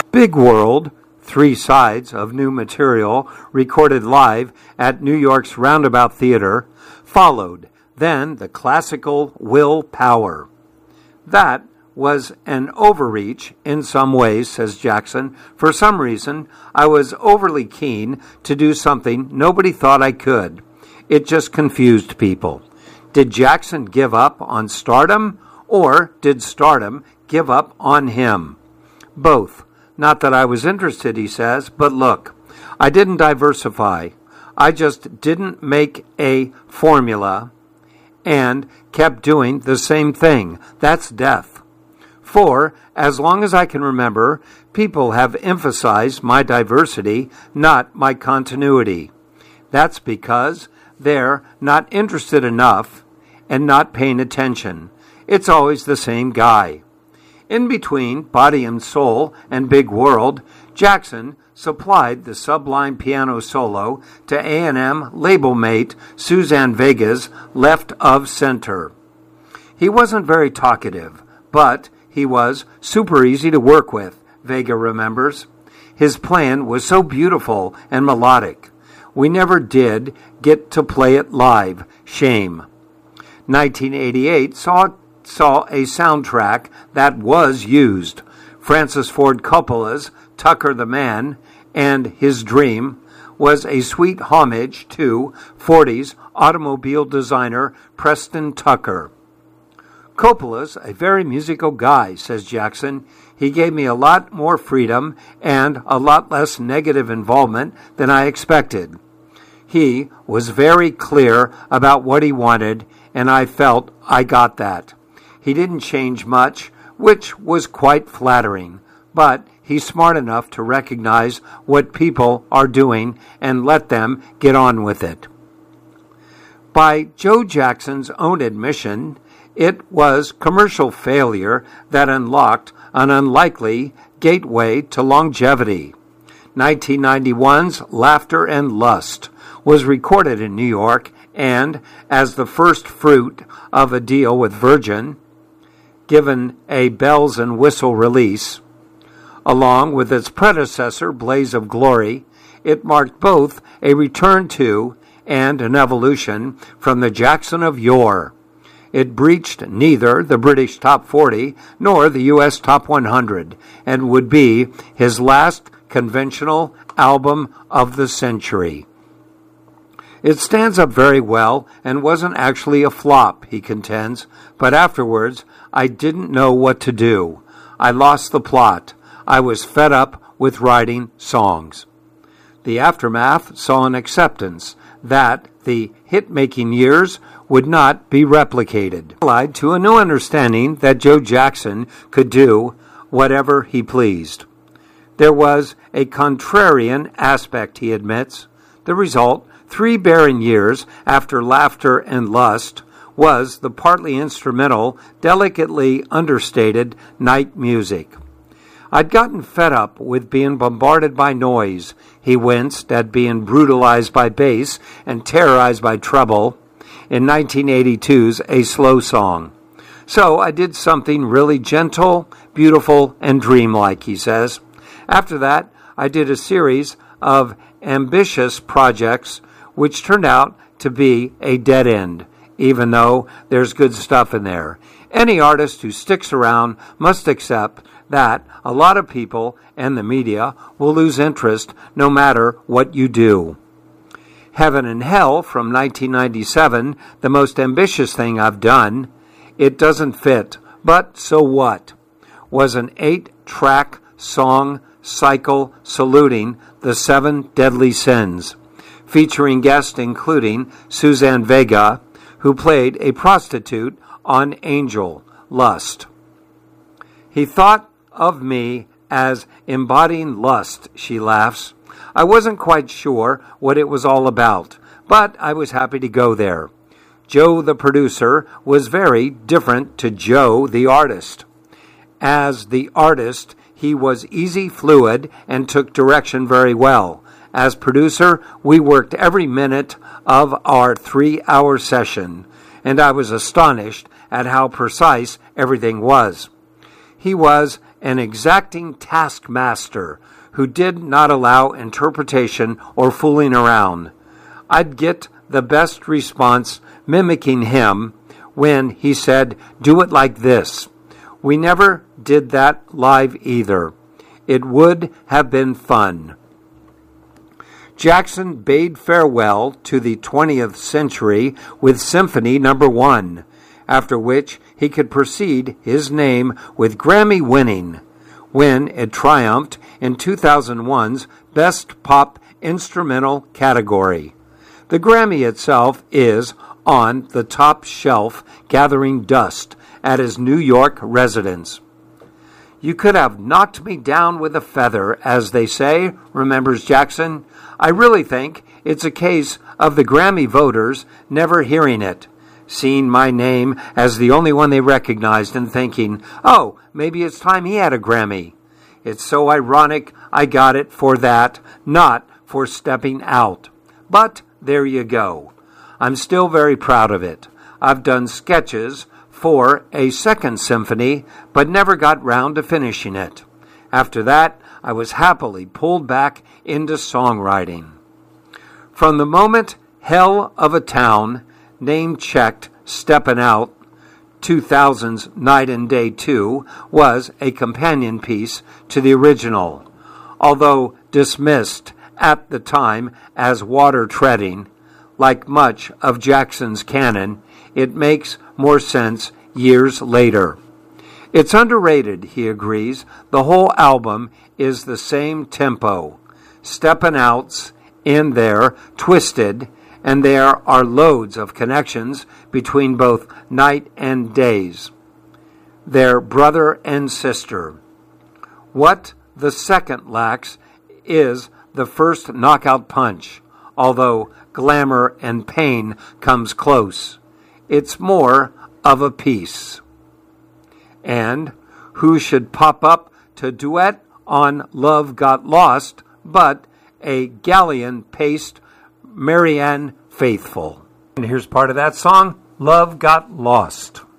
Big World, 3 sides of new material recorded live at New York's Roundabout Theater, followed. Then the classical Will Power. That was an overreach in some ways, says Jackson. For some reason, I was overly keen to do something nobody thought I could. It just confused people. Did Jackson give up on stardom, or did stardom give up on him? Both. Not that I was interested, he says, but look, I didn't diversify. I just didn't make a formula and kept doing the same thing. That's death. For, as long as I can remember, people have emphasized my diversity, not my continuity. That's because they're not interested enough and not paying attention. It's always the same guy. In between Body and Soul and Big World, Jackson supplied the sublime piano solo to A&M label mate Suzanne Vega's Left of Center. He wasn't very talkative, but he was super easy to work with, Vega remembers. His playing was so beautiful and melodic. We never did get to play it live. Shame. 1988 saw a soundtrack that was used. Francis Ford Coppola's Tucker the Man and His Dream was a sweet homage to 40s automobile designer Preston Tucker. Coppola's a very musical guy, says Jackson. He gave me a lot more freedom and a lot less negative involvement than I expected. He was very clear about what he wanted, and I felt I got that. He didn't change much, which was quite flattering, but he's smart enough to recognize what people are doing and let them get on with it. By Joe Jackson's own admission, it was commercial failure that unlocked an unlikely gateway to longevity. 1991's Laughter and Lust was recorded in New York and, as the first fruit of a deal with Virgin, given a bells and whistle release. Along with its predecessor, Blaze of Glory, it marked both a return to and an evolution from the Jackson of yore. It breached neither the British Top 40 nor the U.S. Top 100 and would be his last conventional album of the century. It stands up very well and wasn't actually a flop, he contends, but afterwards I didn't know what to do. I lost the plot. I was fed up with writing songs. The aftermath saw an acceptance that the hit-making years would not be replicated, allied to a new understanding that Joe Jackson could do whatever he pleased. There was a contrarian aspect, he admits. The result, 3 barren years after Laughter and Lust, was the partly instrumental, delicately understated Night Music. I'd gotten fed up with being bombarded by noise. He winced at being brutalized by bass and terrorized by treble in 1982's A Slow Song. So I did something really gentle, beautiful, and dreamlike, he says. After that, I did a series of ambitious projects which turned out to be a dead end, even though there's good stuff in there. Any artist who sticks around must accept that a lot of people and the media will lose interest no matter what you do. Heaven and Hell from 1997, the most ambitious thing I've done, it doesn't fit, but so what, was an 8-track song cycle saluting the 7 deadly sins, featuring guests including Suzanne Vega, who played a prostitute on Angel, Lust. He thought of me as embodying lust, she laughs. I wasn't quite sure what it was all about, but I was happy to go there. Joe, the producer, was very different to Joe, the artist. As the artist, he was easy, fluid, and took direction very well. As producer, we worked every minute of our 3-hour session, and I was astonished at how precise everything was. He was an exacting taskmaster who did not allow interpretation or fooling around. I'd get the best response mimicking him when he said, "Do it like this." We never did that live either. It would have been fun. Jackson bade farewell to the 20th century with Symphony No. 1, after which he could proceed his name with Grammy winning, when it triumphed in 2001's Best Pop Instrumental category. The Grammy itself is on the top shelf gathering dust at his New York residence. "You could have knocked me down with a feather, as they say," remembers Jackson. "I really think it's a case of the Grammy voters never hearing it, seeing my name as the only one they recognized and thinking, oh, maybe it's time he had a Grammy. It's so ironic I got it for that, not for stepping out. But there you go. I'm still very proud of it. I've done sketches for a second symphony, but never got round to finishing it. After that, I was happily pulled back into songwriting." From the moment Hell of a Town, name-checked Steppin' Out, 2000's Night and Day 2, was a companion piece to the original, although dismissed at the time as water treading. Like much of Jackson's canon, it makes more sense years later. It's underrated, he agrees. The whole album is the same tempo. Steppin' Out's in there, twisted, and there are loads of connections between both Night and Days. They're brother and sister. What the second lacks is the first knockout punch, although Glamour and Pain comes close. It's more of a piece. And who should pop up to duet on Love Got Lost but a galleon-paced Marianne Faithfull. And here's part of that song, Love Got Lost.